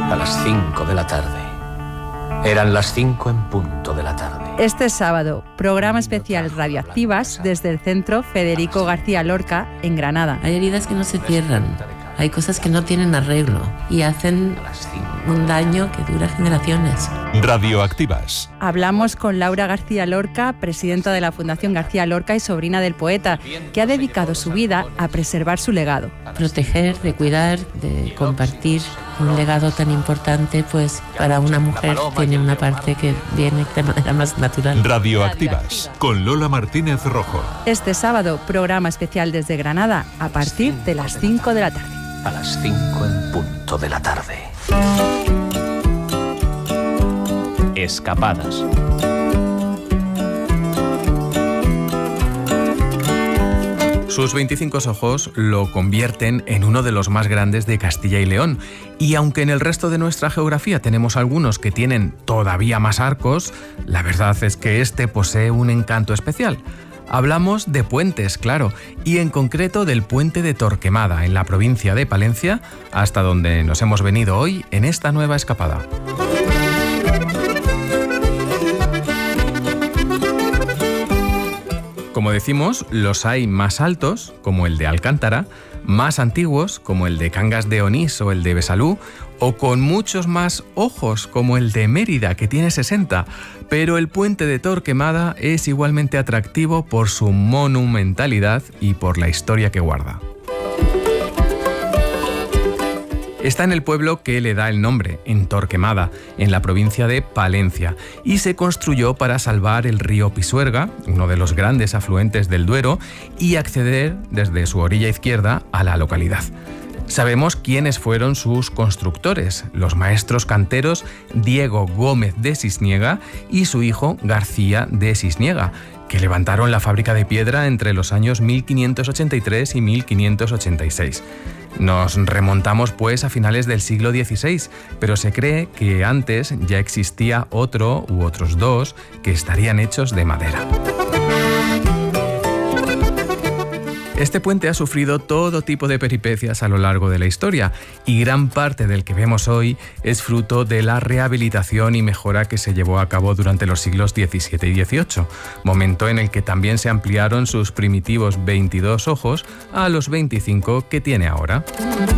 a las 5 de la tarde. Eran las 5 en punto de la tarde. Este sábado, programa especial Radioactivas desde el Centro Federico García Lorca en Granada. Hay heridas que no se cierran, hay cosas que no tienen arreglo y hacen un daño que dura generaciones. Radioactivas. Hablamos con Laura García Lorca, presidenta de la Fundación García Lorca y sobrina del poeta, que ha dedicado su vida a preservar su legado. Proteger, de cuidar, de compartir un legado tan importante, pues para una mujer tiene una parte que viene de manera más natural. Radioactivas, con Lola Martínez Rojo. Este sábado, programa especial desde Granada, a partir de las 5 de la tarde. A las 5 en punto de la tarde. Escapadas. Sus 25 ojos lo convierten en uno de los más grandes de Castilla y León. Y aunque en el resto de nuestra geografía tenemos algunos que tienen todavía más arcos, la verdad es que este posee un encanto especial. Hablamos de puentes, claro, y en concreto del puente de Torquemada, en la provincia de Palencia, hasta donde nos hemos venido hoy en esta nueva escapada. Como decimos, los hay más altos, como el de Alcántara, más antiguos, como el de Cangas de Onís o el de Besalú, o con muchos más ojos, como el de Mérida, que tiene 60, pero el puente de Torquemada es igualmente atractivo por su monumentalidad y por la historia que guarda. Está en el pueblo que le da el nombre, en Torquemada, en la provincia de Palencia, y se construyó para salvar el río Pisuerga, uno de los grandes afluentes del Duero, y acceder desde su orilla izquierda a la localidad. Sabemos quiénes fueron sus constructores, los maestros canteros Diego Gómez de Cisniega y su hijo García de Cisniega, que levantaron la fábrica de piedra entre los años 1583 y 1586. Nos remontamos pues a finales del siglo XVI, pero se cree que antes ya existía otro u otros dos que estarían hechos de madera. Este puente ha sufrido todo tipo de peripecias a lo largo de la historia y gran parte del que vemos hoy es fruto de la rehabilitación y mejora que se llevó a cabo durante los siglos XVII y XVIII, momento en el que también se ampliaron sus primitivos 22 ojos a los 25 que tiene ahora.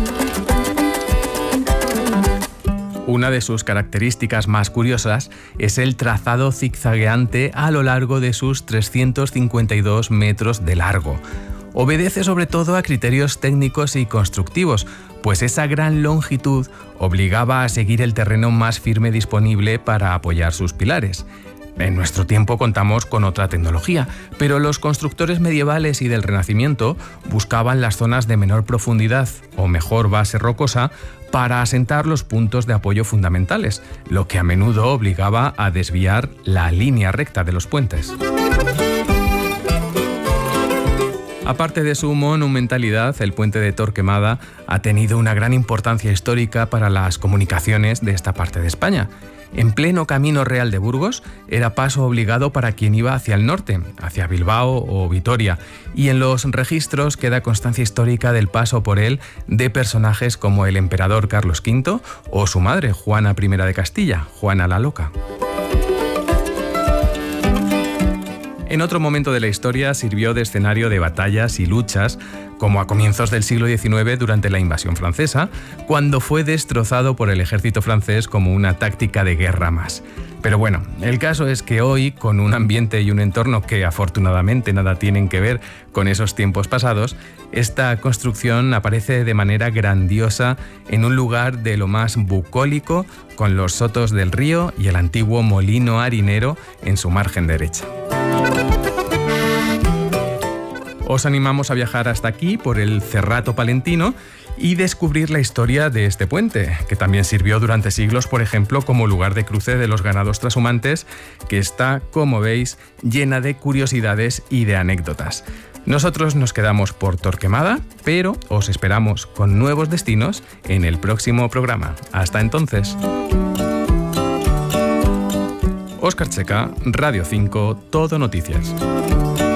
Una de sus características más curiosas es el trazado zigzagueante a lo largo de sus 352 metros de largo. Obedece sobre todo a criterios técnicos y constructivos, pues esa gran longitud obligaba a seguir el terreno más firme disponible para apoyar sus pilares. En nuestro tiempo contamos con otra tecnología, pero los constructores medievales y del Renacimiento buscaban las zonas de menor profundidad o mejor base rocosa para asentar los puntos de apoyo fundamentales, lo que a menudo obligaba a desviar la línea recta de los puentes. Aparte de su monumentalidad, el puente de Torquemada ha tenido una gran importancia histórica para las comunicaciones de esta parte de España. En pleno Camino Real de Burgos, era paso obligado para quien iba hacia el norte, hacia Bilbao o Vitoria, y en los registros queda constancia histórica del paso por él de personajes como el emperador Carlos V o su madre, Juana I de Castilla, Juana la Loca. En otro momento de la historia sirvió de escenario de batallas y luchas, como a comienzos del siglo XIX durante la invasión francesa, cuando fue destrozado por el ejército francés como una táctica de guerra más. Pero bueno, el caso es que hoy, con un ambiente y un entorno que afortunadamente nada tienen que ver con esos tiempos pasados, esta construcción aparece de manera grandiosa en un lugar de lo más bucólico, con los sotos del río y el antiguo molino harinero en su margen derecha. Os animamos a viajar hasta aquí por el Cerrato palentino y descubrir la historia de este puente, que también sirvió durante siglos, por ejemplo, como lugar de cruce de los ganados trashumantes, que está, como veis, llena de curiosidades y de anécdotas. Nosotros nos quedamos por Torquemada, pero os esperamos con nuevos destinos en el próximo programa. Hasta entonces. Óscar Checa, Radio 5, Todo Noticias.